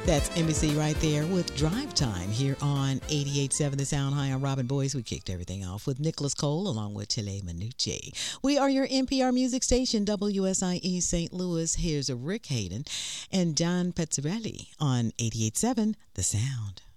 That's Embassy right there with Drive Time here on 88.7 The Sound. Hi, I'm Robin Boyce. We kicked everything off with Nicholas Cole along with Chile Manucci. We are your NPR music station, WSIE St. Louis. Here's Rick Hayden and John Pezzarelli on 88.7 The Sound.